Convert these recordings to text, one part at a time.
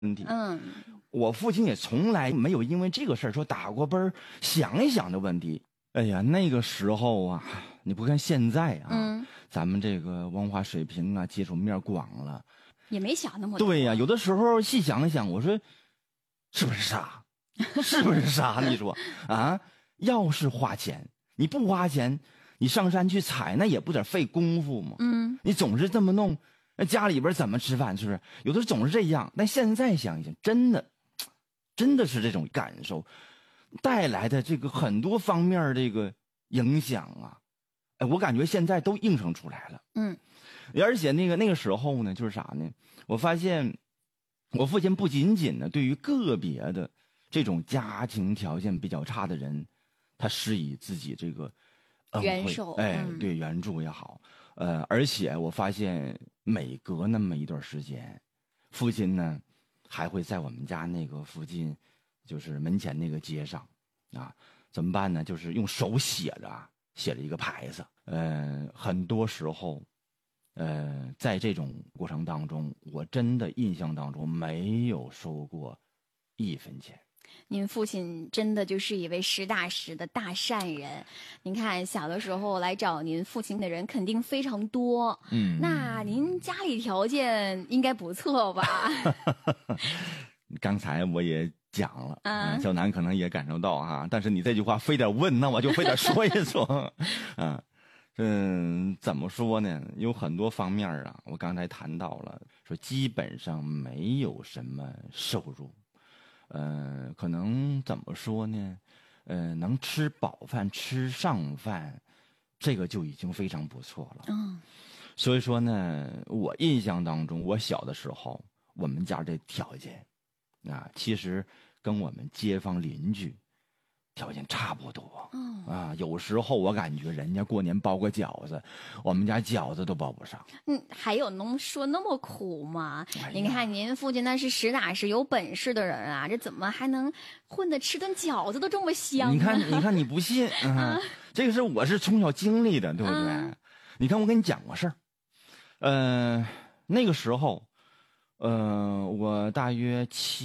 问题。我父亲也从来没有因为这个事儿说打过奔儿，想一想的问题。哎呀，那个时候啊，你不看现在啊，咱们这个文化水平啊，接触面广了， 也没想那么多。 对呀，有的时候细想一想，我说是不是傻？是不是傻？你说啊，要是花钱，你不花钱，你上山去采，那也不得费功夫吗？你总是这么弄，那家里边怎么吃饭？是不是？有的总是这样。但现在想一想，真的是这种感受带来的这个很多方面这个影响啊，哎，我感觉现在都映射出来了。而且那个时候呢，就是啥呢？我发现我父亲不仅仅呢对于个别的这种家庭条件比较差的人，他施以自己这个援手， 对，援助也好，而且我发现每隔那么一段时间，父亲呢还会在我们家那个附近，就是门前那个街上，啊，怎么办呢？就是用手写着一个牌子，很多时候，在这种过程当中，我真的印象当中没有收过1分钱。 您父亲真的就是一位实打实的大善人。您看，小的时候来找您父亲的人肯定非常多。那您家里条件应该不错吧？ 刚才我也讲了，小南可能也感受到哈，但是你这句话非得问，那我就非得说一说。怎么说呢？有很多方面啊，我刚才谈到了，说基本上没有什么收入。可能怎么说呢？能吃饱饭、吃上饭，这个就已经非常不错了。所以说呢，我印象当中，我小的时候，我们家这条件，其实跟我们街坊邻居条件差不多。有时候我感觉人家过年包个饺子，我们家饺子都包不上。 还有能说那么苦吗？您看您父亲那是实打实有本事的人啊，这怎么还能混得吃顿饺子都这么香呢？ 你看你不信，这个我是从小经历的，对不对？你看我跟你讲过事儿，那个时候，我大约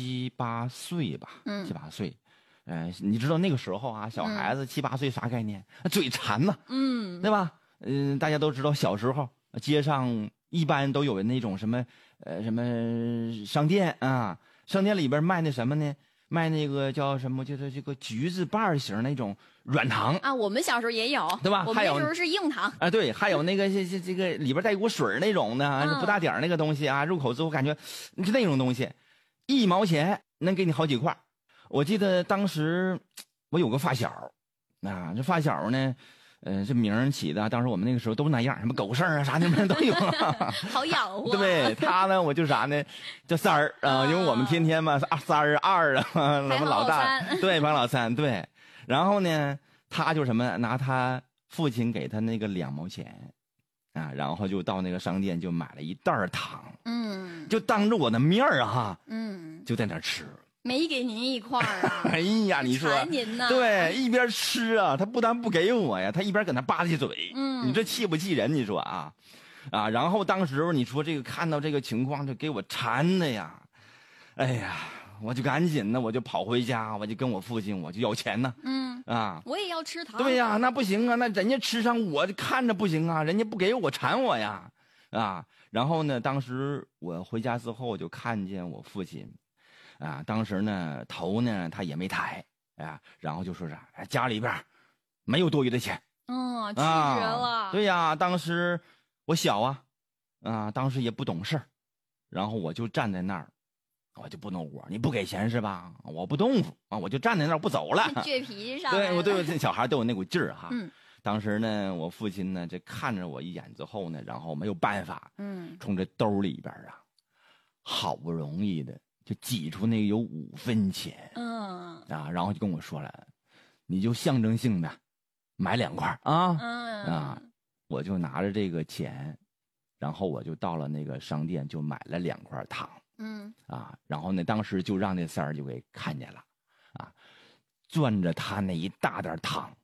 7、8岁吧，7、8岁。你知道那个时候啊，小孩子7、8岁啥概念？嘴馋呐，对吧？大家都知道，小时候街上一般都有那种什么商店啊，商店里边卖那什么呢？卖那个叫什么？就是这个橘子瓣型那种软糖啊。我们小时候也有， 对吧？ 我们那时候是硬糖啊，对，还有那个这个里边带股水那种的，不大点那个东西啊，入口之后感觉就那种东西，1毛钱能给你好几块。我记得当时我有个发小，这发小呢，这名起的，当时我们那个时候都那样，什么狗剩啊啥的都有好养活。 对，他呢，我就啥呢，叫三儿啊，因为我们天天嘛三儿二啊，什么老大，对，王老三，对。然后呢，他就什么拿他父亲给他那个2毛钱啊，然后就到那个商店就买了一袋糖，就当着我的面哈，就在那吃。 没给您一块儿啊！ 哎呀，你说您呢？ 对，一边吃啊，他不但不给我呀，他一边搁那吧唧嘴。你这气不气人？你说啊，然后当时你说这个看到这个情况，就给我馋的呀，哎呀，我就赶紧的，我就跑回家，我就跟我父亲我就要钱呢。 我也要吃糖。 对呀，那不行啊，那人家吃上我看着不行啊，人家不给我馋我呀，然后呢，当时我回家之后，我就看见我父亲。当时呢，头呢他也没抬，然后就说啥，家里边没有多余的钱， 拒绝了。 对呀，当时我小当时也不懂事儿，然后我就站在那儿，我就不弄活，你不给钱是吧？我不动夫我就站在那儿不走了， 倔脾气上。 对，这小孩都有那股劲儿哈。当时呢，我父亲呢这看着我一眼之后呢，然后没有办法，从这兜里边好不容易的。就挤出那个有5分钱，然后就跟我说了，你就象征性的买2块我就拿着这个钱，然后我就到了那个商店，就买了2块糖，然后呢，当时就让那三儿就给看见了，攥着他那一大袋糖，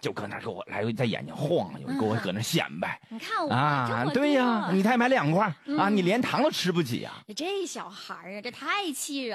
就搁那给我来回在眼睛晃悠，给我搁那显摆。 你看我啊，对呀，你才买2块啊，你连糖都吃不起呀。 这小孩啊，这太气人。